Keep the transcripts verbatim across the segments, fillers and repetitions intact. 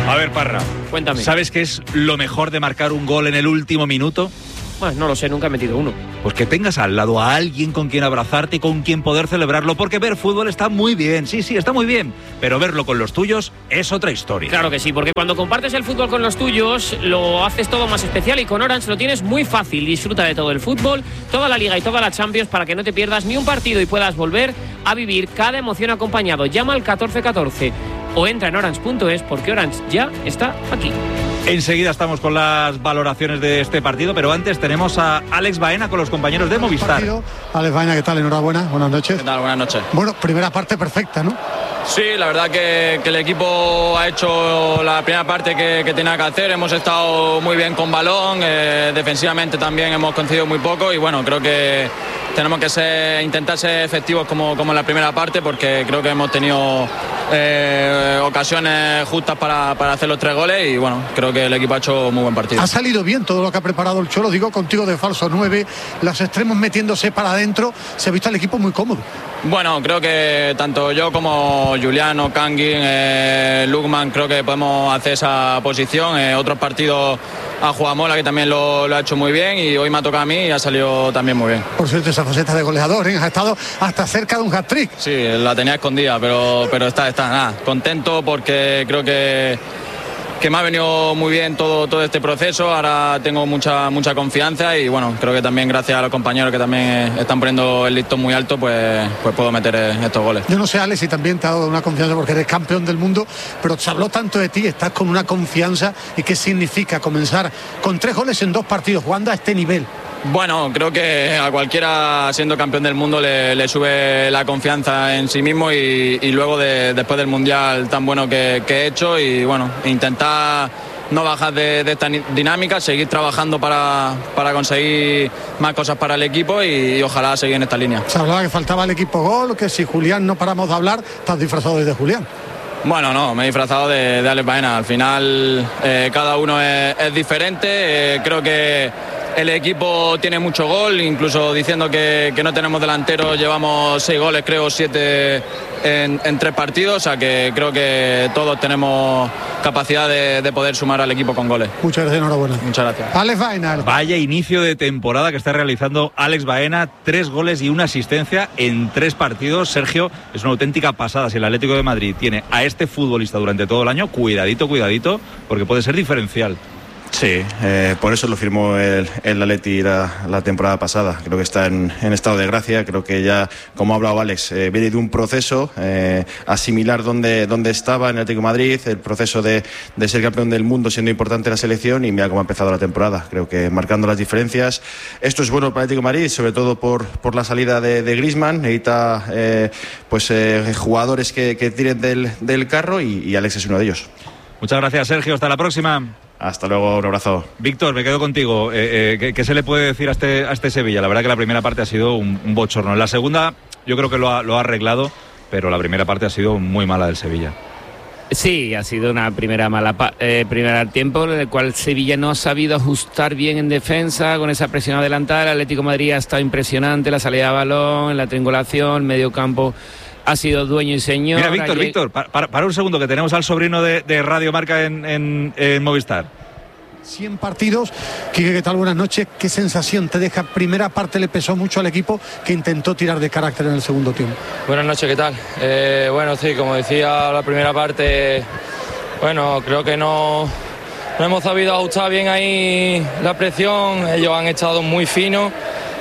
A ver, Parra, cuéntame. ¿Sabes qué es lo mejor de marcar un gol en el último minuto? Bueno, no lo sé, nunca he metido uno. Pues que tengas al lado a alguien con quien abrazarte y con quien poder celebrarlo, porque ver fútbol está muy bien, sí, sí, está muy bien, pero verlo con los tuyos es otra historia. Claro que sí, porque cuando compartes el fútbol con los tuyos, lo haces todo más especial y con Orange lo tienes muy fácil. Disfruta de todo el fútbol, toda la Liga y toda la Champions para que no te pierdas ni un partido y puedas volver a vivir cada emoción acompañado. Llama al catorce catorce o entra en orange punto es porque Orange ya está aquí. Enseguida estamos con las valoraciones de este partido, pero antes tenemos a Alex Baena con los compañeros de Movistar. Partido. Alex Baena, ¿qué tal? Enhorabuena, buenas noches. ¿Qué tal? Buenas noches. Bueno, primera parte perfecta, ¿no? Sí, la verdad que, que el equipo ha hecho la primera parte que, que tenía que hacer. Hemos estado muy bien con balón, eh, defensivamente también hemos concedido muy poco y bueno, creo que tenemos que ser, intentar ser efectivos como, como en la primera parte porque creo que hemos tenido eh, ocasiones justas para, para hacer los tres goles y bueno, creo que el equipo ha hecho muy buen partido. Ha salido bien todo lo que ha preparado el Cholo, digo contigo de falso nueve, los extremos metiéndose para adentro, se ha visto al equipo muy cómodo. Bueno, creo que tanto yo como Juliano, Kangin, eh, Lukman, creo que podemos hacer esa posición. Eh, otros partidos ha jugado Mola, que también lo, lo ha hecho muy bien, y hoy me ha tocado a mí y ha salido también muy bien. Por cierto, esa faceta de goleador, ¿eh? Ha estado hasta cerca de un hat-trick. Sí, la tenía escondida, pero, pero está, está, nada, contento porque creo que que me ha venido muy bien todo, todo este proceso. Ahora tengo mucha, mucha confianza y bueno, creo que también gracias a los compañeros que también están poniendo el listón muy alto, pues, pues puedo meter estos goles. Yo no sé, Alex, si también te ha dado una confianza porque eres campeón del mundo, pero se habló tanto de ti, estás con una confianza. ¿Y qué significa comenzar con tres goles en dos partidos, jugando a este nivel? Bueno, creo que a cualquiera siendo campeón del mundo le, le sube la confianza en sí mismo y, y luego de, después del Mundial tan bueno que, que he hecho y bueno, intentar no bajar de, de esta dinámica, seguir trabajando para, para conseguir más cosas para el equipo y, y ojalá seguir en esta línea. Se hablaba que faltaba el equipo gol, que si Julián no paramos de hablar, estás disfrazado desde Julián. Bueno, no, me he disfrazado de, de Alex Baena. Al final eh, cada uno es, es diferente, eh, creo que el equipo tiene mucho gol, incluso diciendo que, que no tenemos delanteros, llevamos seis goles, creo, siete en, en tres partidos, o sea que creo que todos tenemos capacidad de, de poder sumar al equipo con goles. Muchas gracias, enhorabuena. Muchas gracias. Alex Baena. Vaya inicio de temporada que está realizando Alex Baena, tres goles y una asistencia en tres partidos. Sergio, es una auténtica pasada. Si el Atlético de Madrid tiene a este futbolista durante todo el año, cuidadito, cuidadito, porque puede ser diferencial. Sí, eh, por eso lo firmó el, el Atleti la, la temporada pasada. Creo que está en, en estado de gracia. Creo que ya, como ha hablado Alex, eh, viene de un proceso, eh, asimilar dónde, dónde estaba en el Atlético de Madrid, el proceso de, de ser campeón del mundo siendo importante la selección y mira cómo ha empezado la temporada. Creo que marcando las diferencias. Esto es bueno para el Atlético de Madrid, sobre todo por, por la salida de, de Griezmann. Necesita eh, pues, eh, jugadores que, que tiren del, del carro y, y Alex es uno de ellos. Muchas gracias, Sergio. Hasta la próxima. Hasta luego, un abrazo. Víctor, me quedo contigo. Eh, eh, ¿qué, ¿Qué se le puede decir a este, a este Sevilla? La verdad que la primera parte ha sido un, un bochorno. En la segunda yo creo que lo ha, lo ha arreglado, pero la primera parte ha sido muy mala del Sevilla. Sí, ha sido una primera mala pa- eh, primera tiempo en el cual Sevilla no ha sabido ajustar bien en defensa con esa presión adelantada. El Atlético de Madrid ha estado impresionante, la salida de balón, la triangulación, medio campo ha sido dueño y señor. Mira, Víctor, Ayer... Víctor, para, para, para un segundo, que tenemos al sobrino de, de Radio Marca en, en, en Movistar. cien partidos. Quique, ¿qué tal? Buenas noches. ¿Qué sensación te deja? Primera parte le pesó mucho al equipo que intentó tirar de carácter en el segundo tiempo. Buenas noches, ¿qué tal? Eh, bueno, sí, como decía la primera parte, bueno, creo que no, no hemos sabido ajustar bien ahí la presión. Ellos han estado muy finos.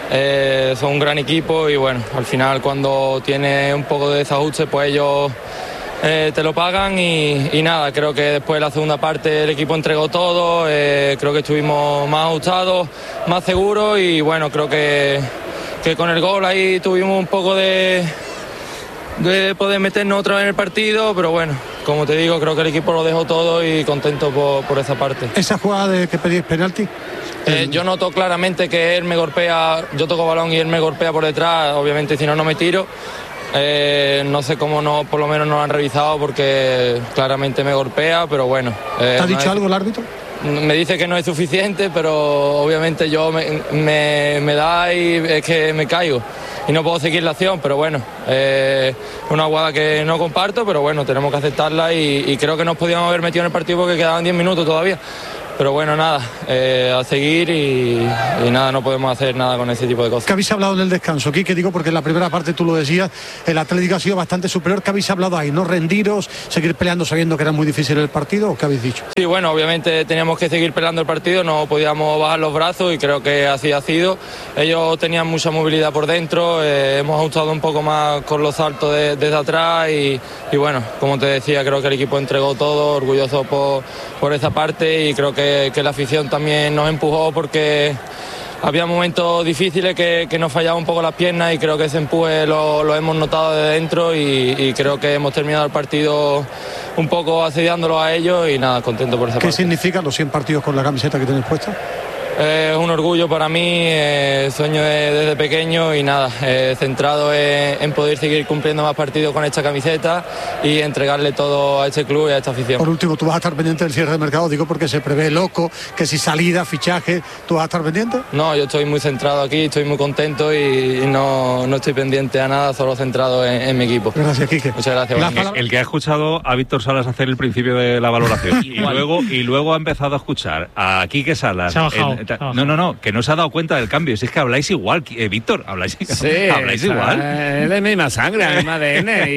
Eh, son un gran equipo y bueno, al final cuando tiene un poco de desajuste pues ellos eh, te lo pagan y, y nada, creo que después de la segunda parte el equipo entregó todo, eh, creo que estuvimos más ajustados, más seguros y bueno, creo que, que con el gol ahí tuvimos un poco de, de poder meternos otra vez en el partido, pero bueno, como te digo, creo que el equipo lo dejó todo y contento por, por esa parte. ¿Esa jugada de que pedís penalti? Eh, yo noto claramente que él me golpea, yo toco balón y él me golpea por detrás, obviamente si no, no me tiro. Eh, no sé cómo no, por lo menos no lo han revisado porque claramente me golpea, pero bueno. Eh, ¿Te ha dicho algo el árbitro? me dice que no es suficiente, pero obviamente yo me, me, me da y es que me caigo y no puedo seguir la acción, pero bueno, eh, una jugada que no comparto, pero bueno, tenemos que aceptarla y, y creo que nos podíamos haber metido en el partido porque quedaban diez minutos todavía. Pero bueno, nada, eh, a seguir y, y nada, no podemos hacer nada con ese tipo de cosas. ¿Qué habéis hablado en el descanso, Quique? Digo, porque en la primera parte tú lo decías, el Atlético ha sido bastante superior. ¿Qué habéis hablado ahí? ¿No rendiros, seguir peleando sabiendo que era muy difícil el partido o qué habéis dicho? Sí, bueno, obviamente teníamos que seguir peleando el partido, no podíamos bajar los brazos y creo que así ha sido. Ellos tenían mucha movilidad por dentro, eh, hemos ajustado un poco más con los saltos de, desde atrás y, y bueno, como te decía, creo que el equipo entregó todo, orgulloso por, por esa parte y creo que que la afición también nos empujó porque había momentos difíciles que, que nos fallaban un poco las piernas y creo que ese empuje lo, lo hemos notado de dentro y, y creo que hemos terminado el partido un poco asediándolo a ellos y nada, contento por esa ¿Qué parte. significan los cien partidos con la camiseta que tenéis puesta? Es eh, un orgullo para mí, eh, sueño de, desde pequeño y nada, eh, centrado en, en poder seguir cumpliendo más partidos con esta camiseta y entregarle todo a este club y a esta afición. Por último, ¿tú vas a estar pendiente del cierre de mercado? Digo porque se prevé loco, que si salida, fichaje, ¿tú vas a estar pendiente? No, yo estoy muy centrado aquí, estoy muy contento y, y no, no estoy pendiente a nada, solo centrado en, en mi equipo. Gracias, Quique. Muchas gracias. El, el que ha escuchado a Víctor Salas hacer el principio de la valoración y, luego, y luego ha empezado a escuchar a Quique Salas. Se ha bajado, en, se ha bajado. No, no, no, que no se ha dado cuenta del cambio. Si es que habláis igual, eh, Víctor, habláis, sí, habláis igual. Es de misma sangre, el mismo A D N. Y,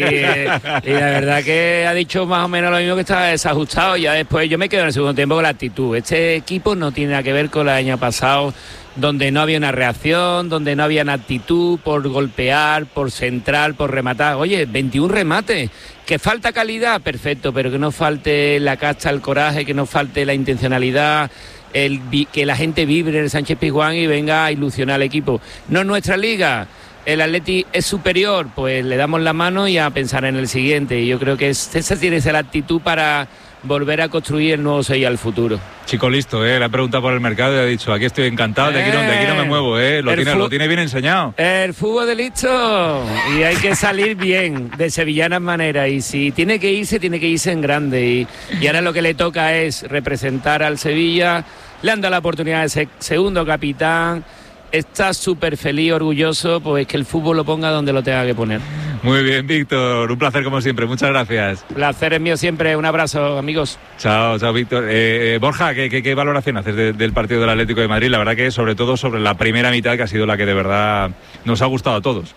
y la verdad que ha dicho más o menos lo mismo, que está desajustado. Ya después yo me quedo en el segundo tiempo con la actitud. Este equipo no tiene nada que ver con el año pasado, donde no había una reacción, donde no había una actitud por golpear, por centrar, por rematar. Oye, veintiún remates. ¿Que falta calidad? Perfecto, pero que no falte la casta, el coraje, que no falte la intencionalidad, el que la gente vibre en el Sánchez Pizjuán y venga a ilusionar al equipo. No es nuestra liga, el Atleti es superior, pues le damos la mano y a pensar en el siguiente. Y yo creo que es, esa tiene que ser la actitud para volver a construir el nuevo Sevilla al futuro. Chico listo, ¿eh? Le ha preguntado por el mercado y ha dicho, aquí estoy encantado, de aquí no, de aquí no me muevo, ¿eh? Lo tiene, lo tiene bien enseñado. El fútbol de listo. Y hay que salir bien, de sevillanas maneras. Y si tiene que irse, tiene que irse en grande. Y, y ahora lo que le toca es representar al Sevilla. Le han dado la oportunidad de ser segundo capitán. Está súper feliz, orgulloso, pues que el fútbol lo ponga donde lo tenga que poner. Muy bien, Víctor, un placer como siempre, muchas gracias. Placer es mío siempre, un abrazo, amigos. Chao, chao, Víctor. Eh, Borja, ¿qué, qué, qué valoración haces de, del partido del Atlético de Madrid? La verdad que sobre todo sobre la primera mitad, que ha sido la que de verdad nos ha gustado a todos.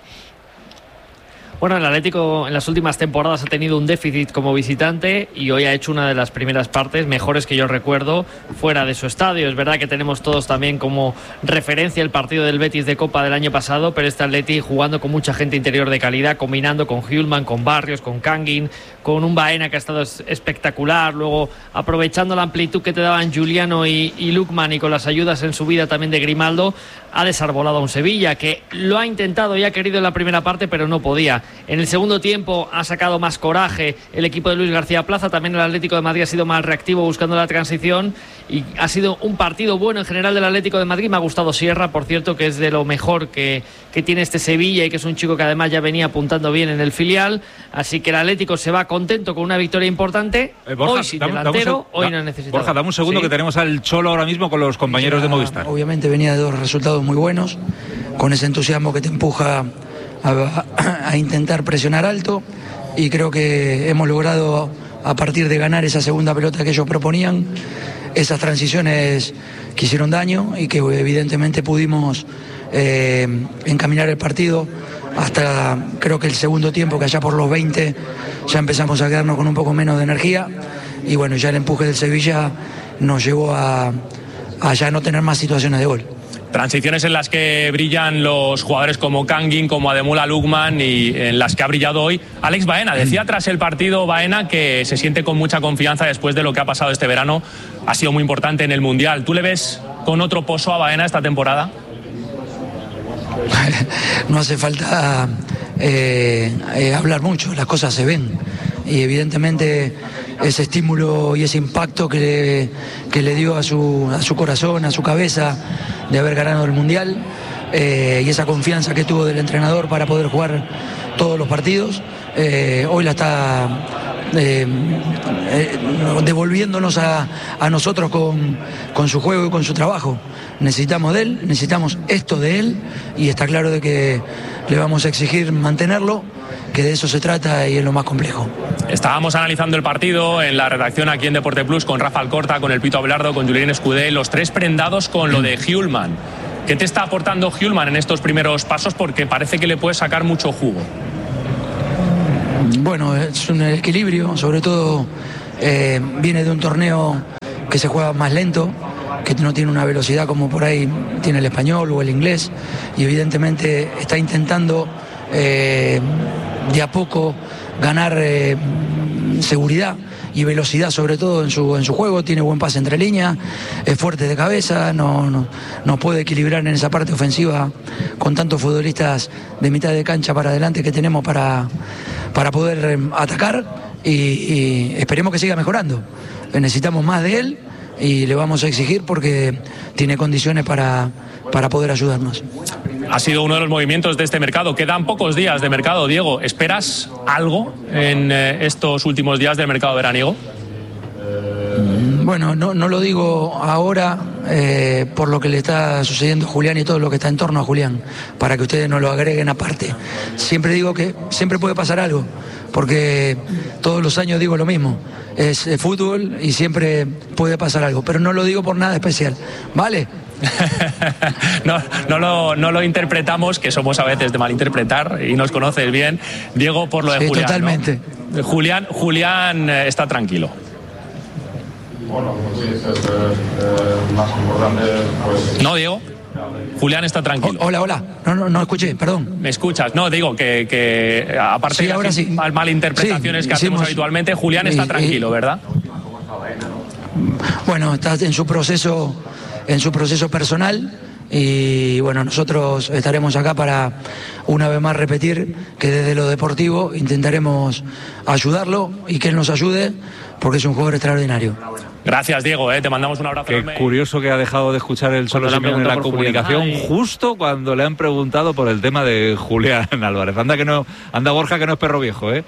Bueno, el Atlético en las últimas temporadas ha tenido un déficit como visitante y hoy ha hecho una de las primeras partes mejores que yo recuerdo fuera de su estadio. Es verdad que tenemos todos también como referencia el partido del Betis de Copa del año pasado, pero este Atleti jugando con mucha gente interior de calidad, combinando con Hjulman, con Barrios, con Kangin, con un Baena que ha estado espectacular, luego aprovechando la amplitud que te daban Giuliano y, y Lukman y con las ayudas en su vida también de Grimaldo, ha desarbolado a un Sevilla que lo ha intentado y ha querido en la primera parte, pero no podía. En el segundo tiempo ha sacado más coraje el equipo de Luis García Plaza, también el Atlético de Madrid ha sido más reactivo buscando la transición y ha sido un partido bueno en general del Atlético de Madrid. Me ha gustado Sierra, por cierto, que es de lo mejor que, que tiene este Sevilla y que es un chico que además ya venía apuntando bien en el filial, así que el Atlético se va contento con una victoria importante. Eh, Borja, hoy sin dame, delantero, dame un, hoy da, no necesitamos. Borja, dame un segundo, ¿sí? Que tenemos al Cholo ahora mismo con los compañeros ya, de Movistar. Obviamente venía de dos resultados muy buenos, con ese entusiasmo que te empuja a, a, a intentar presionar alto, y creo que hemos logrado, a partir de ganar esa segunda pelota que ellos proponían, esas transiciones que hicieron daño y que evidentemente pudimos eh, encaminar el partido hasta creo que el segundo tiempo, que allá por los veinte ya empezamos a quedarnos con un poco menos de energía y bueno, ya el empuje del Sevilla nos llevó a, a ya no tener más situaciones de gol. Transiciones en las que brillan los jugadores como Kangin, como Ademola Lookman y en las que ha brillado hoy Alex Baena. Decía tras el partido Baena que se siente con mucha confianza después de lo que ha pasado este verano. Ha sido muy importante en el Mundial. ¿Tú le ves con otro pozo a Baena esta temporada? No hace falta eh, eh, hablar mucho, las cosas se ven y evidentemente ese estímulo y ese impacto que le, que le dio a su, a su corazón, a su cabeza de haber ganado el Mundial eh, y esa confianza que tuvo del entrenador para poder jugar todos los partidos, eh, hoy la está eh, eh, devolviéndonos a, a nosotros con, con su juego y con su trabajo. Necesitamos de él, necesitamos esto de él, y está claro de que le vamos a exigir mantenerlo, que de eso se trata y es lo más complejo. Estábamos analizando el partido en la redacción aquí en Deporte Plus con Rafa Alcorta, con el Pito Abelardo, con Julien Escudé, los tres prendados con lo de Hjulmand. ¿Qué te está aportando Hjulmand en estos primeros pasos? Porque parece que le puede sacar mucho jugo. Bueno, es un equilibrio, sobre todo eh, viene de un torneo que se juega más lento, que no tiene una velocidad como por ahí tiene el español o el inglés, y evidentemente está intentando eh, de a poco ganar eh, seguridad y velocidad, sobre todo en su, en su juego. Tiene buen pase entre líneas, es fuerte de cabeza, no, no, no puede equilibrar en esa parte ofensiva con tantos futbolistas de mitad de cancha para adelante que tenemos para, para poder eh, atacar, y, y esperemos que siga mejorando. Necesitamos más de él y le vamos a exigir porque tiene condiciones para, para poder ayudarnos. Ha sido uno de los movimientos de este mercado. Quedan pocos días de mercado, Diego. ¿Esperas algo en eh, estos últimos días del mercado veraniego? Bueno, no, no lo digo ahora eh, por lo que le está sucediendo a Julián y todo lo que está en torno a Julián, para que ustedes no lo agreguen aparte. Siempre digo que siempre puede pasar algo, porque todos los años digo lo mismo. Es eh, fútbol y siempre puede pasar algo, pero no lo digo por nada especial, ¿vale? no, no, lo, no lo interpretamos, que somos a veces de malinterpretar y nos conoces bien, Diego, por lo de sí, Julián. Totalmente. ¿No? Julián, Julián está tranquilo. Bueno, pues sí, es eh, más importante. Pues... No, Diego. Julián está tranquilo. Hola, hola. No, no, no escuché, perdón. ¿Me escuchas? No, digo que, que aparte sí, de las sí. malinterpretaciones sí, que hacemos hicimos... habitualmente, Julián está tranquilo, ¿verdad? Bueno, está en su proceso, en su proceso personal. Y bueno, nosotros estaremos acá para una vez más repetir que desde lo deportivo intentaremos ayudarlo y que él nos ayude, porque es un jugador extraordinario. Gracias, Diego, ¿eh? Te mandamos un abrazo. Qué enorme. Curioso que ha dejado de escuchar el Cholo Simeone en la comunicación Ay. justo cuando le han preguntado por el tema de Julián Álvarez. Anda que no, anda Borja que no es perro viejo, ¿eh?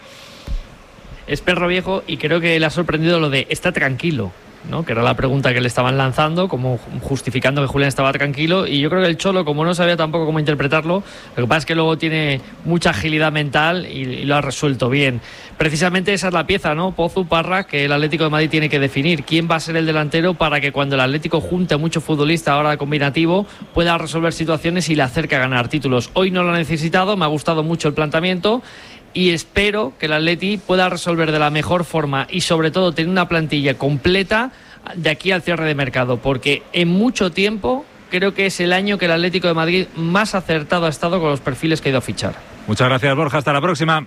Es perro viejo, y creo que le ha sorprendido lo de está tranquilo, ¿no? Que era la pregunta que le estaban lanzando, como justificando que Julián estaba tranquilo, y yo creo que el Cholo, como no sabía tampoco cómo interpretarlo, lo que pasa es que luego tiene mucha agilidad mental y, y lo ha resuelto bien. Precisamente esa es la pieza, ¿no? Pozu, Parra, que el Atlético de Madrid tiene que definir quién va a ser el delantero para que cuando el Atlético junte a mucho futbolista ahora combinativo pueda resolver situaciones y le acerque a ganar títulos. Hoy no lo ha necesitado, me ha gustado mucho el planteamiento, y espero que el Atleti pueda resolver de la mejor forma y sobre todo tener una plantilla completa de aquí al cierre de mercado, porque en mucho tiempo creo que es el año que el Atlético de Madrid más acertado ha estado con los perfiles que ha ido a fichar. Muchas gracias, Borja, hasta la próxima.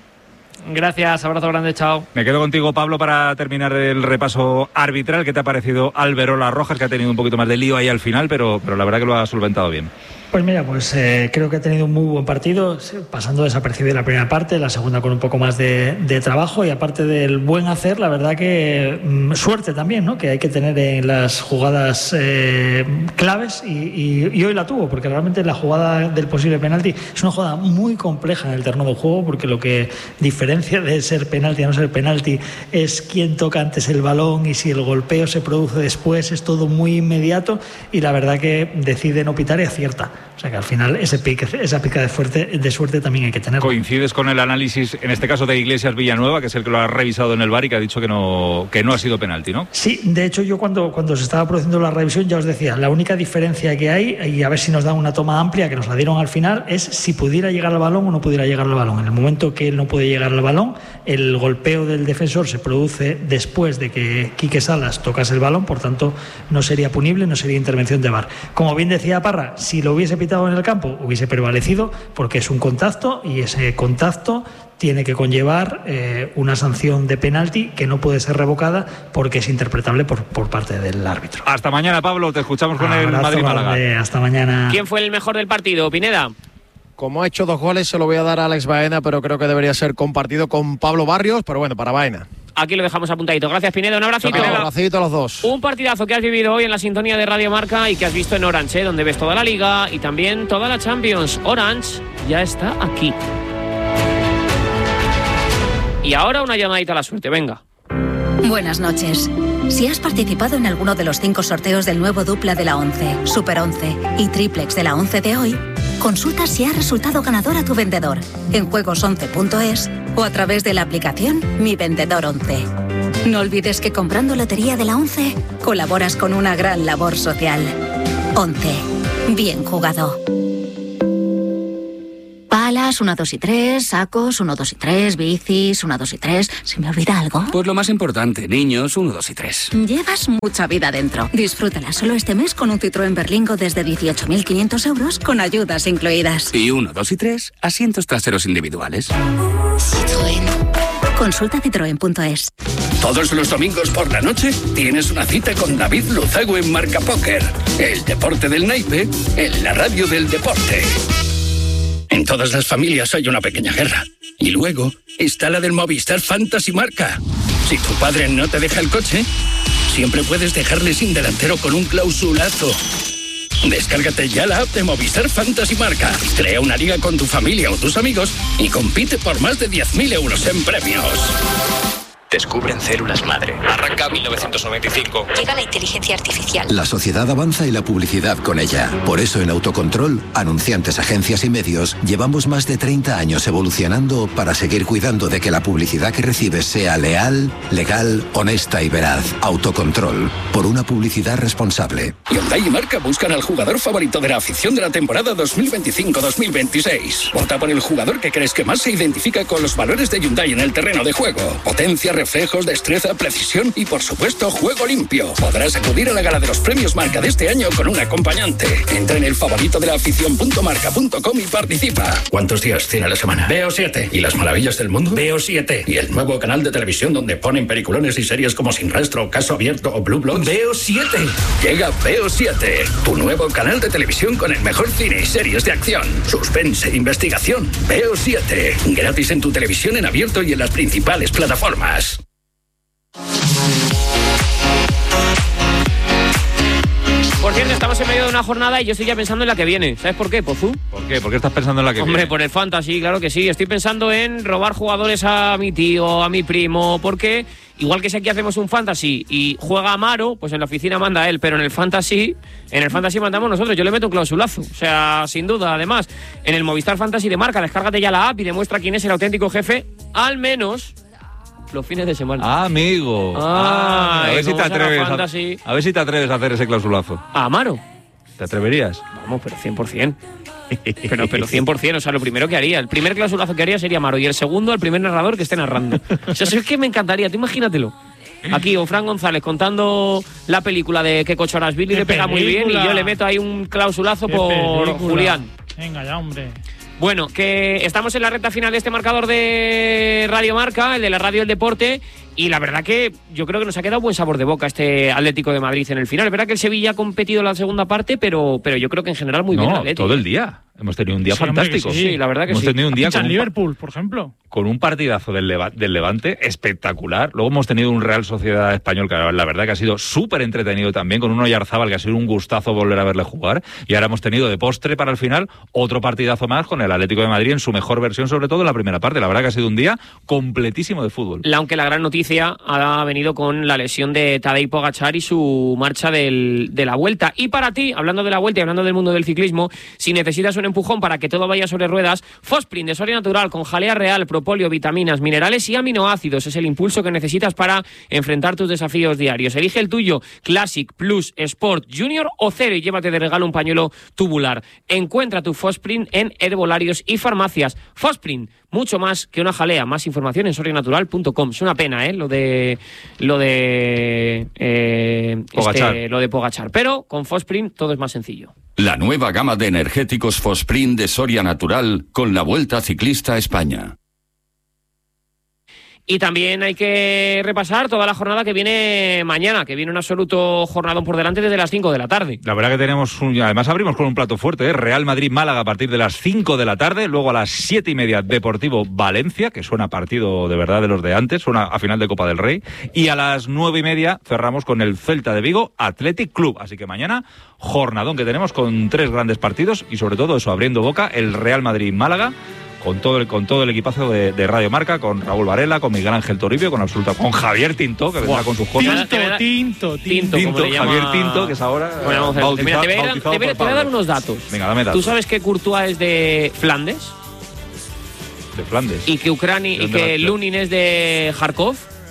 Gracias, abrazo grande, chao. Me quedo contigo, Pablo, para terminar el repaso arbitral. ¿Qué te ha parecido Alberola Rojas, que ha tenido un poquito más de lío ahí al final, pero, pero la verdad que lo ha solventado bien? Pues mira, pues eh, creo que ha tenido un muy buen partido, pasando desapercibido la primera parte, la segunda con un poco más de, de trabajo, y aparte del buen hacer, la verdad que mmm, suerte también, ¿no? Que hay que tener en las jugadas eh, claves, y, y, y hoy la tuvo, porque realmente la jugada del posible penalti es una jugada muy compleja en el terreno de juego, porque lo que diferencia de ser penalti a no ser penalti es quién toca antes el balón, y si el golpeo se produce después, es todo muy inmediato, y la verdad que decide no pitar y acierta. O sea que al final ese pique, esa pica de, fuerte, de suerte también hay que tenerlo. ¿Coincides con el análisis, en este caso de Iglesias Villanueva, que es el que lo ha revisado en el V A R y que ha dicho que no, que no ha sido penalti, ¿no? Sí, de hecho yo cuando, cuando se estaba produciendo la revisión ya os decía, la única diferencia que hay, y a ver si nos dan una toma amplia, que nos la dieron al final, es si pudiera llegar al balón o no pudiera llegar al balón. En el momento que él no puede llegar al balón, el golpeo del defensor se produce después de que Quique Salas tocase el balón, por tanto no sería punible, no sería intervención de V A R. Como bien decía Parra, si lo hubiese pitado en el campo hubiese prevalecido, porque es un contacto y ese contacto tiene que conllevar eh, una sanción de penalti que no puede ser revocada porque es interpretable por, por parte del árbitro. Hasta mañana, Pablo, te escuchamos con el Madrid-Málaga. Hasta mañana. ¿Quién fue el mejor del partido, Pineda? Como ha hecho dos goles se lo voy a dar a Alex Baena, pero creo que debería ser compartido con Pablo Barrios, pero bueno, para Baena. Aquí lo dejamos apuntadito. Gracias, Pineda. Un abracito. Un abracito a los dos. Un partidazo que has vivido hoy en la sintonía de Radio Marca y que has visto en Orange, ¿eh? Donde ves toda la Liga y también toda la Champions. Orange ya está aquí. Y ahora una llamadita a la suerte, venga. Buenas noches. Si has participado en alguno de los cinco sorteos del nuevo dupla de la once, Super once y Triplex de la once de hoy, consulta si ha resultado ganador a tu vendedor en juegos once punto es o a través de la aplicación Mi Vendedor once. No olvides que comprando Lotería de la once colaboras con una gran labor social. once. Bien jugado. Palas, uno, dos y tres, sacos, uno, dos y tres, bicis, uno, dos y tres. ¿Se me olvida algo? Pues lo más importante, niños, uno, dos y tres. Llevas mucha vida dentro. Disfrútala solo este mes con un Citroën Berlingo desde dieciocho mil quinientos euros con ayudas incluidas. Y uno, dos y tres, asientos traseros individuales. Citroën. Consulta citroen punto es. Todos los domingos por la noche tienes una cita con David Luzago en Marca Póker. El deporte del naipe en la radio del deporte. En todas las familias hay una pequeña guerra. Y luego está la del Movistar Fantasy Marca. Si tu padre no te deja el coche, siempre puedes dejarle sin delantero con un clausulazo. Descárgate ya la app de Movistar Fantasy Marca. Crea una liga con tu familia o tus amigos y compite por más de diez mil euros en premios. Descubren células madre. Arranca mil novecientos noventa y cinco. Llega la inteligencia artificial. La sociedad avanza y la publicidad con ella. Por eso en Autocontrol, anunciantes, agencias y medios, llevamos más de treinta años evolucionando para seguir cuidando de que la publicidad que recibes sea leal, legal, honesta y veraz. Autocontrol. Por una publicidad responsable. Hyundai y Marca buscan al jugador favorito de la afición de la temporada dos mil veinticinco dos mil veintiséis. Vota por el jugador que crees que más se identifica con los valores de Hyundai en el terreno de juego. Potencia, reflejos, destreza, precisión y, por supuesto, juego limpio. Podrás acudir a la gala de los premios Marca de este año con un acompañante. Entra en el favorito de la afición punto marca punto com y participa. ¿Cuántos días tiene la semana? Veo siete. ¿Y las maravillas del mundo? Veo siete. ¿Y el nuevo canal de televisión donde ponen peliculones y series como Sin Rastro, Caso Abierto o Blue Bloods? Veo siete. Llega Veo siete, tu nuevo canal de televisión con el mejor cine y series de acción, suspense, investigación. Veo siete. Gratis en tu televisión en abierto y en las principales plataformas. Por cierto, estamos en medio de una jornada y yo estoy ya pensando en la que viene. ¿Sabes por qué, Pozu? ¿Por qué? ¿Por qué estás pensando en la que Hombre, viene? por el fantasy, claro que sí. Estoy pensando en robar jugadores a mi tío, a mi primo, porque igual que si aquí hacemos un fantasy y juega Amaro, pues en la oficina manda él, pero en el fantasy, en el fantasy mandamos nosotros. Yo le meto un clausulazo, o sea, sin duda. Además, en el Movistar Fantasy de Marca, descárgate ya la app y demuestra quién es el auténtico jefe, al menos los fines de semana. Ah, amigo. Ah, ah a ver si te atreves a, a, a ver si te atreves a hacer ese clausulazo. ¿A Amaro? ¿Te atreverías? Vamos, pero cien por ciento. Pero, pero cien por ciento, o sea, lo primero que haría, el primer clausulazo que haría sería Amaro y el segundo al primer narrador que esté narrando. O sea, eso es que me encantaría, tú imagínatelo. Aquí, o Fran González contando la película de Qué cocho harás Billy, le pega muy bien y yo le meto ahí un clausulazo por película. Julián. Venga ya, hombre. Bueno, que estamos en la recta final de este marcador de Radio Marca, el de la radio del deporte, y la verdad que yo creo que nos ha quedado buen sabor de boca este Atlético de Madrid en el final. Es verdad que el Sevilla ha competido en la segunda parte, pero, pero yo creo que en general muy no, bien el Atlético. Todo el día. Hemos tenido un día sí, fantástico. Sí. sí, la verdad que hemos sí. Hemos tenido un día con un Liverpool, por ejemplo. Con un partidazo del, Leva del Levante espectacular. Luego hemos tenido un Real Sociedad Español que la verdad que ha sido súper entretenido también, con un Oyarzábal que ha sido un gustazo volver a verle jugar. Y ahora hemos tenido de postre para el final otro partidazo más con el Atlético de Madrid en su mejor versión, sobre todo en la primera parte. La verdad que ha sido un día completísimo de fútbol. Aunque la gran noticia ha venido con la lesión de Tadej Pogačar y su marcha del, de la Vuelta. Y para ti, hablando de la Vuelta y hablando del mundo del ciclismo, si necesitas un empujón para que todo vaya sobre ruedas, Fosprint de Soria Natural con jalea real, propóleo, vitaminas, minerales y aminoácidos es el impulso que necesitas para enfrentar tus desafíos diarios. Elige el tuyo, Classic, Plus, Sport, Junior o Cero y llévate de regalo un pañuelo tubular. Encuentra tu Fosprint en herbolarios y farmacias. Fosprint, mucho más que una jalea. Más información en soria natural punto com. Es una pena, ¿eh? Lo de lo de eh, Pogačar. Este, lo de Pogačar. Pero con Fosprint todo es más sencillo. La nueva gama de energéticos Fosprint de Soria Natural con la Vuelta Ciclista a España. Y también hay que repasar toda la jornada que viene mañana, que viene un absoluto jornadón por delante desde las cinco de la tarde. La verdad que tenemos, un, además abrimos con un plato fuerte, ¿eh? Real Madrid-Málaga a partir de las cinco de la tarde, luego a las siete y media Deportivo Valencia, que suena partido de verdad de los de antes, suena a final de Copa del Rey, y a las nueve y media cerramos con el Celta de Vigo Athletic Club. Así que mañana jornadón que tenemos con tres grandes partidos y sobre todo eso, abriendo boca, el Real Madrid-Málaga con todo el, con todo el equipazo de, de Radio Marca, con Raúl Varela, con Miguel Ángel Toribio, con absoluta, con Javier Tinto, que vendrá con sus cosas. Tinto, Tinto, Tinto, Tinto, Javier Tinto, que es ahora bueno, vamos a ver, bautizado, mira, te voy a, bautizado te voy a- por te voy a dar Pablo. unos datos. Venga, dame datos. ¿Tú sabes que Courtois es de Flandes? De Flandes. Y que Ucrania ¿De y dónde que va? Lunin es de Kharkov.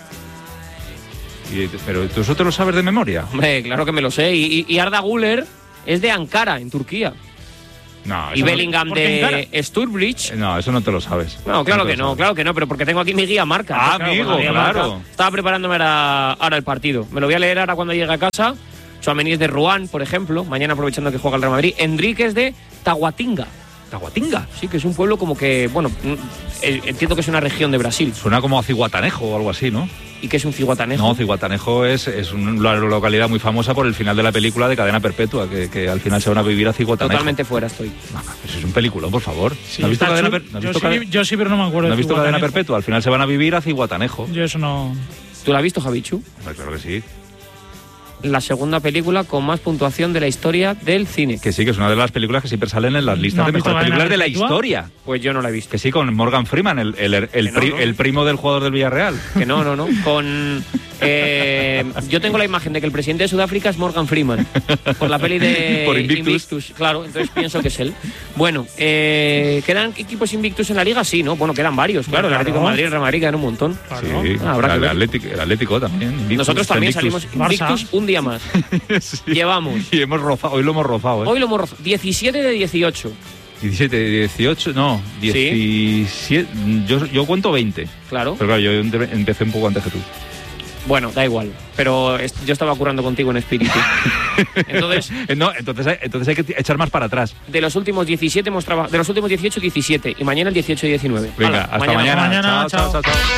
Y- pero tú eso te lo sabes de memoria. Hombre, claro que me lo sé. Y, y- y Arda Güler es de Ankara, en Turquía. No, Y eso no- Bellingham ¿Por qué Ankara? de Sturbridge. No, eso no te lo sabes. No, claro te que lo no, sabes. claro que no, pero porque tengo aquí mi guía marca. Ah, Claro, amigo, con la guía claro. marca. Estaba preparándome ahora, ahora el partido. Me lo voy a leer ahora cuando llegue a casa. Tchouaméni es de Rouen, por ejemplo. Mañana aprovechando que juega el Real Madrid. Enrique es de Taguatinga. ¿Taguatinga? Sí, que es un pueblo como que, bueno, mm, eh, entiendo que es una región de Brasil. Suena como a Ciguatanejo o algo así, ¿no? ¿Y qué es un ciguatanejo? No, Ciguatanejo es, es una localidad muy famosa por el final de la película de Cadena Perpetua, que, que al final se van a vivir a Ciguatanejo. Totalmente fuera estoy. No, eso es un peliculón, por favor. Sí, ¿No has visto está Cadena, chulo. Per- ¿no has yo, visto sí, Cadena- yo sí, pero no me acuerdo ¿no has de visto Cadena Ciguatanejo. Perpetua? Al final se van a vivir a Ciguatanejo. Yo eso no... ¿Tú la has visto, Javichu? Hombre, claro que sí. La segunda película con más puntuación de la historia del cine. Que sí, que es una de las películas que siempre salen en las listas ¿No has de visto mejores Cadena películas de la Perpetua? historia. Pues yo no la he visto. Que sí, con Morgan Freeman, el, el, el, el Que no, pri- no. el primo del jugador del Villarreal. Que no, no, no. Con. eh, yo tengo la imagen de que el presidente de Sudáfrica es Morgan Freeman. Por la peli de Por Invictus. Claro, entonces pienso que es él. Bueno, eh, ¿quedan equipos Invictus en la liga? Sí, ¿no? Bueno, quedan varios, claro. El Claro. Atlético de Madrid, el Real Madrid, quedan un montón. Sí, Ah, habrá que el, ver. Atlético, el Atlético también. Invictus, Nosotros también Invictus. salimos Invictus un día más. Llevamos. Y hemos rozado, hoy lo hemos rozado, ¿eh? Hoy lo hemos rozado. diecisiete de dieciocho. diecisiete, dieciocho, no, diecisiete. Yo, yo cuento veinte. Claro. Pero claro, yo empe- empecé un poco antes que tú. Bueno, da igual. Pero es- yo estaba currando contigo en espíritu. Entonces, no, entonces hay, entonces hay que echar más para atrás. de los últimos diecisiete hemos trabajado. De los últimos dieciocho, diecisiete. Y mañana el dieciocho y diecinueve. Venga, Hala, hasta mañana. mañana. Chao, chao, chao, chao.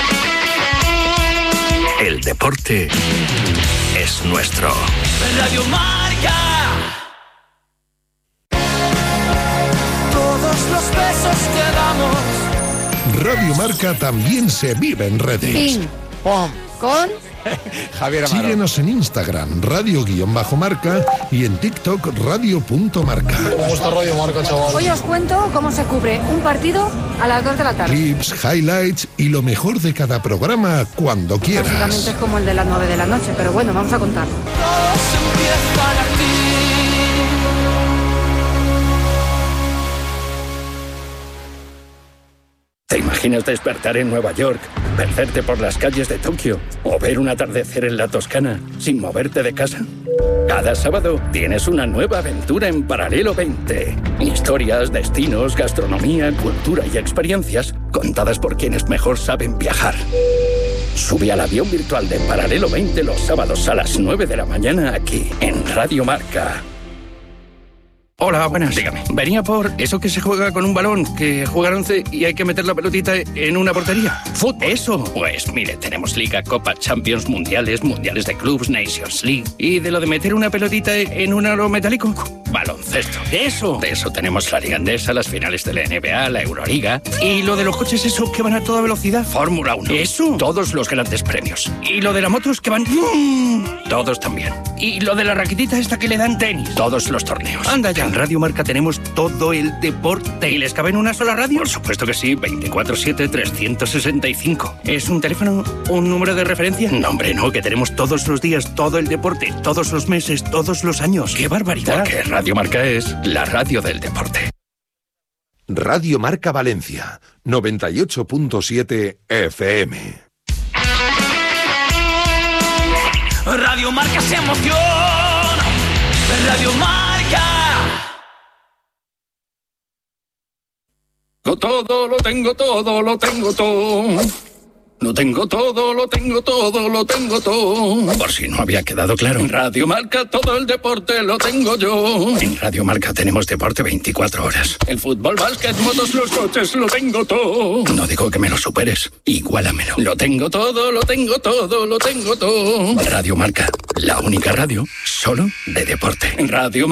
El deporte es nuestro. Radio Marca. Todos los besos que damos. Radio Marca también se vive en redes. Ping, pom, con Javier Amaro. Síguenos en Instagram, radio-marca y en TikTok, radio.marca. ¿Cómo está Radio Marca, chaval? Hoy os cuento cómo se cubre un partido a las dos de la tarde. Clips, highlights y lo mejor de cada programa cuando quieras. Básicamente es como el de las nueve de la noche, pero bueno, vamos a contar. ¿Te imaginas despertar en Nueva York, perderte por las calles de Tokio o ver un atardecer en la Toscana sin moverte de casa? Cada sábado tienes una nueva aventura en Paralelo veinte. Historias, destinos, gastronomía, cultura y experiencias contadas por quienes mejor saben viajar. Sube al avión virtual de Paralelo veinte los sábados a las nueve de la mañana aquí en Radio Marca. Hola, buenas. Dígame. Venía por eso que se juega con un balón, que juega once y hay que meter la pelotita en una portería. ¿Fútbol? Eso. Pues mire, tenemos Liga, Copa, Champions, Mundiales, Mundiales de Clubs, Nations League. ¿Y de lo de meter una pelotita en un aro metálico? Baloncesto. ¿De eso? De eso tenemos la Liga Andesa, las finales de la N B A, la Euroliga. ¿Y lo de los coches esos que van a toda velocidad? Fórmula uno. ¿Eso? Todos los grandes premios. ¿Y lo de las motos que van...? Todos también. ¿Y lo de la raquetita esta que le dan tenis? Todos los torneos. Anda ya. En Radio Marca tenemos todo el deporte. ¿Y les cabe en una sola radio? Por supuesto que sí, veinticuatro siete, trescientos sesenta y cinco. ¿Es un teléfono, un número de referencia? No, hombre, no, que tenemos todos los días todo el deporte, todos los meses, todos los años. ¡Qué barbaridad! Porque Radio Marca es la radio del deporte. Radio Marca Valencia, noventa y ocho punto siete F M. Radio Marca se emociona. Radio Marca. Todo, lo tengo todo, lo tengo todo. Lo tengo todo, lo tengo todo, lo tengo todo. Por si no había quedado claro. En Radio Marca todo el deporte lo tengo yo. En Radio Marca tenemos deporte veinticuatro horas. El fútbol, básquet, motos, los coches, lo tengo todo. No digo que me lo superes, igualamelo. Lo tengo todo, lo tengo todo, lo tengo todo. Radio Marca, la única radio solo de deporte. En Radio